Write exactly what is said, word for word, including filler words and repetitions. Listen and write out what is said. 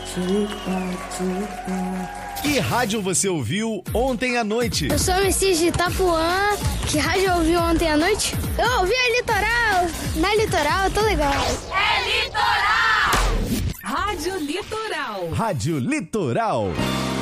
Que rádio você ouviu ontem à noite? Eu sou o Messias de Itapuã. Que rádio eu ouvi ontem à noite? Eu ouvi a Litoral. Na Litoral, tô legal. É Litoral! Rádio Litoral. Rádio Litoral.